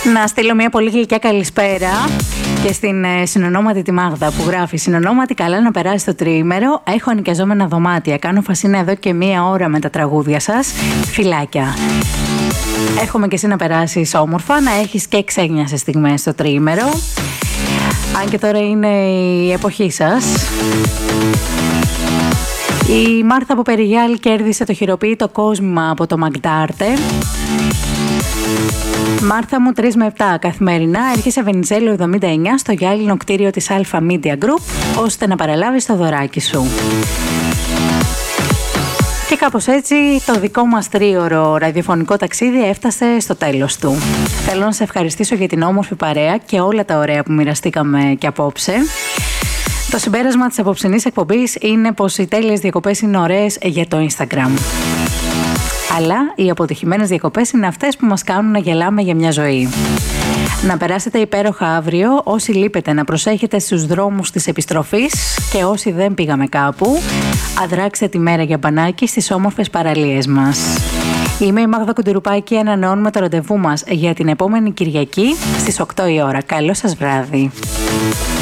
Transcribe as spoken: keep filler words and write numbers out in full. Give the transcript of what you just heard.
Να στείλω μια πολύ γλυκιά καλησπέρα και στην ε, συνονόματη τη Μάγδα που γράφει: Συνονόματη, καλά να περάσει το τριήμερο. Έχω ενοικιαζόμενα δωμάτια. Κάνω φασίνα εδώ και μία ώρα με τα τραγούδια σας. Φιλάκια. Εύχομαι και εσύ να περάσεις όμορφα, να έχεις και ξένιασες στιγμές στο τριήμερο. Αν και τώρα είναι η εποχή σας. Η Μάρθα από Περιγιάλ κέρδισε το χειροποίητο κόσμημα από το Μαγντάρτε. Μάρθα μου, τρεις με επτά καθημερινά έρχεσαι Βενιζέλο εβδομήντα εννιά στο γυάλινο κτίριο της Alpha Media Group, ώστε να παραλάβεις το δωράκι σου. Και κάπως έτσι το δικό μας τρίωρο ραδιοφωνικό ταξίδι έφτασε στο τέλος του. Θέλω να σε ευχαριστήσω για την όμορφη παρέα και όλα τα ωραία που μοιραστήκαμε και απόψε. Το συμπέρασμα της απόψινής εκπομπής είναι πως οι τέλειες διακοπές είναι ωραίες για το Instagram. Αλλά οι αποτυχημένες διακοπές είναι αυτές που μας κάνουν να γελάμε για μια ζωή. Να περάσετε υπέροχα αύριο. Όσοι λείπετε, να προσέχετε στους δρόμους της επιστροφής και όσοι δεν πήγαμε κάπου, αδράξτε τη μέρα για μπανάκι στις όμορφες παραλίες μας. Είμαι η Μάγδα Κουντουρουπάκη, ανανεώνουμε το ραντεβού μας για την επόμενη Κυριακή στις οκτώ η ώρα. Καλό σας βράδυ.